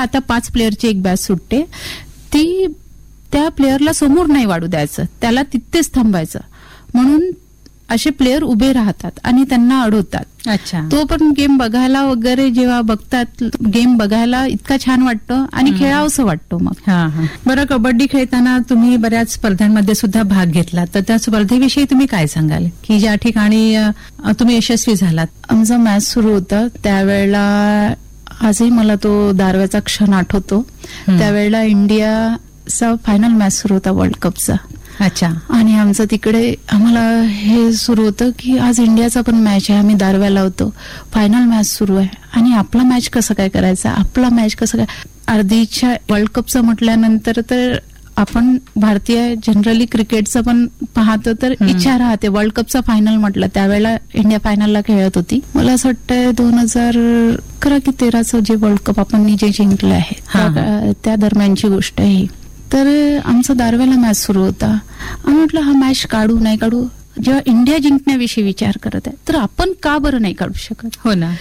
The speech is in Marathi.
आता 5 प्लेअरची एक बॅच सुटते, ती त्या प्लेअरला समोर नाही वाढू द्यायचं, त्याला तिथेच थांबायचं. म्हणून असे प्लेअर उभे राहतात आणि त्यांना अडवतात. अच्छा. तो पण गेम बघायला वगैरे जेव्हा बघतात, गेम बघायला इतका छान वाटतं आणि खेळावंसं वाटतं मग. बरं, कबड्डी खेळताना तुम्ही बऱ्याच स्पर्धांमध्ये सुद्धा भाग घेतला, तर त्या स्पर्धेविषयी तुम्ही काय सांगाल की ज्या ठिकाणी तुम्ही यशस्वी झालात? आमचा मॅच सुरू होता त्यावेळेला, आजही मला तो दारव्याचा क्षण आठवतो. त्यावेळेला इंडियाचा फायनल मॅच सुरू होता वर्ल्ड कपचा. अच्छा. आणि आमचं तिकडे आम्हाला हे सुरू होतं की आज इंडियाचा पण मॅच आहे, आम्ही दारव्याला होतो, फायनल मॅच सुरू आहे आणि आपला मॅच कसं काय करायचा, आपला मॅच कसं काय. अर्धीच्या वर्ल्ड कपचं म्हटल्यानंतर तर आपण भारतीय जनरली क्रिकेटचं पण पाहतो तर इच्छा राहते. वर्ल्ड कपचा फायनल म्हटलं, त्यावेळेला इंडिया फायनलला खेळत होती. मला असं वाटतंय 2011 की 13चं जे वर्ल्ड कप आपण जे जिंकलं आहे त्या दरम्यानची गोष्ट आहे ही. तर आमचा दारव्याला मॅच सुरू होता. आम्ही म्हटलं हा मॅच काढू नाही काढू. जेव्हा इंडिया जिंकण्याविषयी विचार करत आहे तर आपण का बरं नाही काढू शकत. हो ना.